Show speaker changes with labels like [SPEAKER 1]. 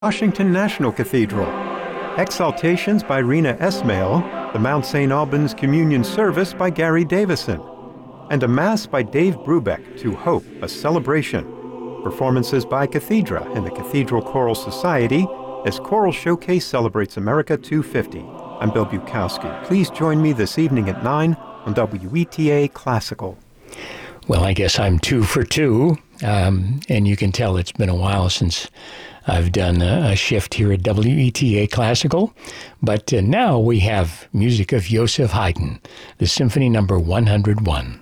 [SPEAKER 1] Washington National Cathedral, Exaltations by Rena Esmail, the Mount St. Albans Communion Service by Gary Davison, and a Mass by Dave Brubeck to Hope, a Celebration. Performances by Cathedra and the Cathedral Choral Society as Choral Showcase celebrates America 250. I'm Bill Bukowski. Please join me this evening at 9 on WETA Classical.
[SPEAKER 2] Well, I guess I'm 2 for 2, and you can tell it's been a while since I've done a shift here at WETA Classical, but now we have music of Joseph Haydn, the Symphony Number 101.